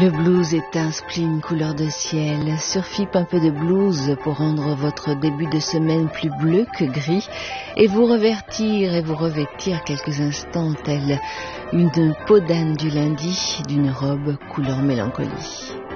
Le blues est un spleen couleur de ciel. Sur FIP, un peu de blues pour rendre votre début de semaine plus bleu que gris et vous revertir et vous revêtir quelques instants tel une peau d'âne du lundi d'une robe couleur mélancolie.